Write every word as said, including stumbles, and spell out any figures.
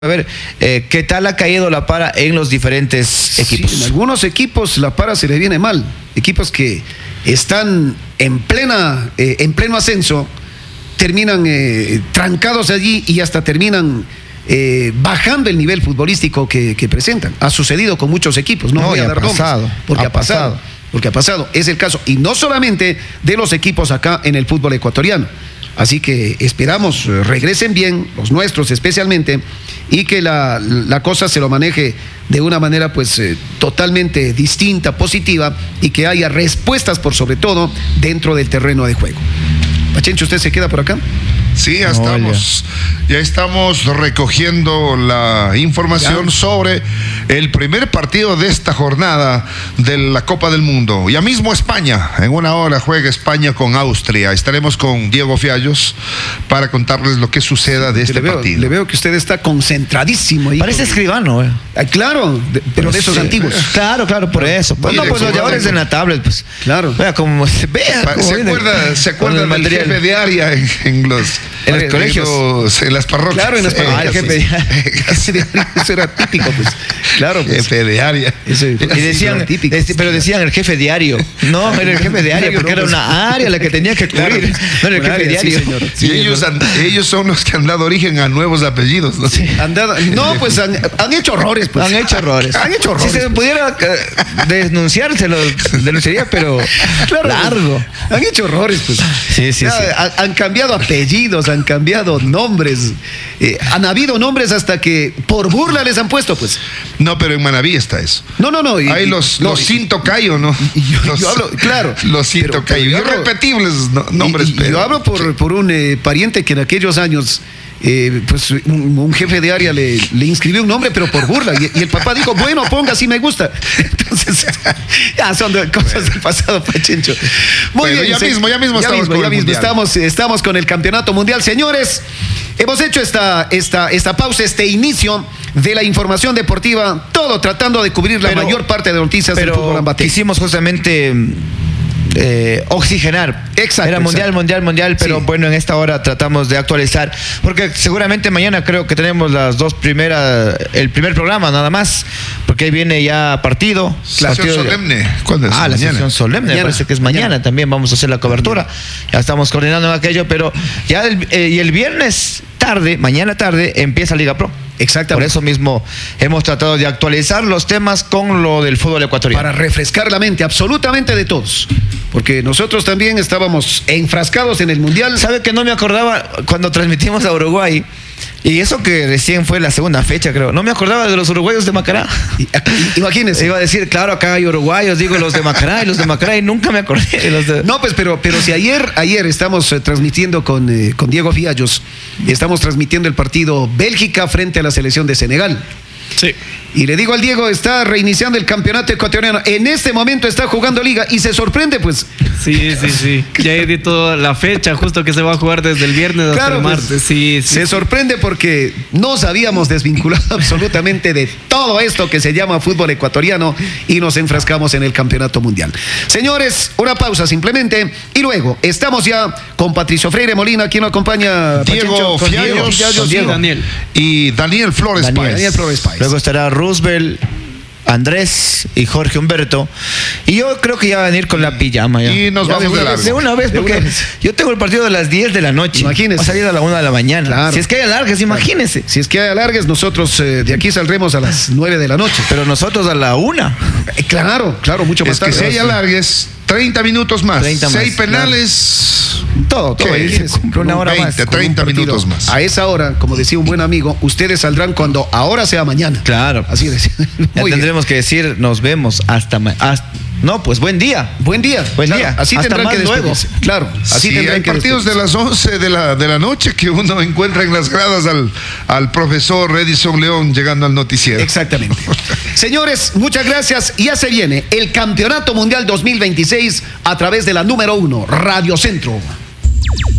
A ver, eh, ¿qué tal ha caído la para en los diferentes equipos? Sí, en algunos equipos la para se le viene mal. Equipos que están en plena, eh, en pleno ascenso, terminan eh, trancados allí y hasta terminan eh, bajando el nivel futbolístico que, que presentan. Ha sucedido con muchos equipos, no, no voy a dar nombres, porque ha, ha pasado, pasado, porque ha pasado. Es el caso, y no solamente de los equipos acá en el fútbol ecuatoriano. Así que esperamos eh, regresen bien, los nuestros especialmente, y que la, la cosa se lo maneje de una manera pues eh, totalmente distinta, positiva, y que haya respuestas por sobre todo dentro del terreno de juego. Pachencho, ¿usted se queda por acá? Sí, ya estamos, ya estamos recogiendo la información ya sobre el primer partido de esta jornada de la Copa del Mundo. Ya mismo España, en una hora juega España con Austria. Estaremos con Diego Fiallos para contarles lo que suceda de este le veo, partido. Le veo que usted está concentradísimo ahí. Parece escribano, eh. Ah, claro, de, pero pues de esos sí, antiguos. Claro, claro, por eso. Pues, no, pues los llevadores en la tablet, pues. Claro. Vea cómo se vea. Cómo ¿Se, acuerda, ¿Se acuerda del jefe de área en, en los, en los colegios? Los, en las parroquias. Claro, en las parroquias. Eh, el jefe de área. Eso era típico, pues. Claro, pues. Jefe de área. Eso, y decían, típico, es, pero decían el jefe diario. No, era el jefe de área, porque era una área la que tenía que cubrir. No era el jefe diario. Sí, señor. Sí, y ellos, han, ellos son los que han dado origen a nuevos apellidos, ¿no? Sí. Han dado, no, pues han, han hecho errores, pues. Han hecho errores. Han hecho errores. Si se pudiera uh, denunciar, se lo denunciaría, pero claro, largo. Pues, han hecho errores, pues. Sí, sí, ya, sí. Han, han cambiado apellidos, han cambiado nombres. Eh, han habido nombres hasta que por burla les han puesto, pues. No, pero en Manaví está eso. No, no, no. Y, Hay los, no, los sin tocayo, ¿no? Y yo, los, yo hablo, claro. Los sin tocayo. Irrepetibles no, nombres. Y, y yo hablo por, sí. por un eh, pariente que en aquellos años, eh, pues un, un jefe de área le, le inscribió un nombre, pero por burla. Y, y el papá dijo, bueno, ponga, así me gusta. Entonces, ya son de cosas bueno. del pasado, Pachencho. Muy bueno, bien. Ya se, mismo, ya mismo ya estamos mismo, con ya el mismo mundial. Estamos, estamos con el campeonato mundial. Señores, hemos hecho esta, esta, esta pausa, este inicio de la información deportiva, todo tratando de cubrir la pero, mayor parte de noticias del fútbol ambatero. Quisimos justamente eh, oxigenar. Exacto. Era mundial, exacto. mundial, mundial, pero sí. Bueno, en esta hora tratamos de actualizar, porque seguramente mañana creo que tenemos las dos primeras, el primer programa nada más, porque ahí viene ya partido. La partido sesión solemne. ¿Cuándo es? Ah, la mañana. sesión solemne, mañana. Me parece que es mañana. mañana, también vamos a hacer la cobertura. Ya estamos coordinando en aquello, pero ya el, eh, y el viernes tarde, mañana tarde, empieza Liga Pro. Exactamente. Por eso mismo hemos tratado de actualizar los temas con lo del fútbol ecuatoriano. Para refrescar la mente absolutamente de todos. Porque nosotros también estábamos enfrascados en el Mundial. ¿Sabe que no me acordaba cuando transmitimos a Uruguay? Y eso que recién fue la segunda fecha, creo. No me acordaba de los uruguayos de Macará. Imagínense. Iba a decir, claro, acá hay uruguayos, digo los de Macará y los de Macará, y nunca me acordé de los de... No, pues, pero, pero si ayer, ayer estamos eh, transmitiendo con, eh, con Diego Fiallos, estamos transmitiendo el partido Bélgica frente a la selección de Senegal. Sí. Y le digo al Diego, está reiniciando el campeonato ecuatoriano. En este momento está jugando Liga y se sorprende, pues. Sí, sí, sí. Ya editó la fecha, justo que se va a jugar desde el viernes claro, hasta el martes. Pues, sí, sí, se sí. sorprende porque nos habíamos desvinculado absolutamente de todo esto que se llama fútbol ecuatoriano y nos enfrascamos en el campeonato mundial. Señores, una pausa simplemente y luego estamos ya con Patricio Freire Molina, quien nos acompaña. Diego Fiallos, Diego, Diego, Daniel. Y Daniel Flores Daniel, Páez. Daniel Flores Páez. Luego estará Roosevelt, Andrés y Jorge Humberto. Y yo creo que ya van a venir con la pijama. Ya. Y nos ya vamos de, de largo. De una vez, porque una vez. Yo tengo el partido de las diez de la noche. Imagínese. Va a salir a la una de la mañana. Claro. Si es que hay alargues, imagínese. Si es que hay alargues, nosotros eh, de aquí saldremos a las nueve de la noche. Pero nosotros a la una. Eh, claro, claro, mucho más es que tarde. si hay alargues, treinta minutos más. treinta más, seis penales. Claro. Todo, todo. Ahí se cumple una hora veinte, más. treinta minutos más. A esa hora, como decía un buen amigo, ustedes saldrán cuando ahora sea mañana. Claro. Así decía. Ya tendremos que decir, nos vemos hasta, hasta... No, pues buen día. Buen día. Buen claro, día. Así Hasta tendrán más que despedirse. luego. Claro. Así Sí, tendrán hay que partidos de las once de la, de la noche que uno encuentra en las gradas al, al profesor Edison León llegando al noticiero. Exactamente. Señores, muchas gracias. Ya se viene el Campeonato Mundial dos mil veintiséis a través de la número uno, Radio Centro.